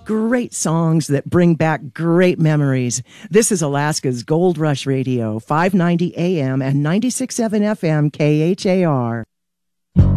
great songs that bring back great memories. This is Alaska's Gold Rush Radio, 590 AM and 96.7 FM KHAR.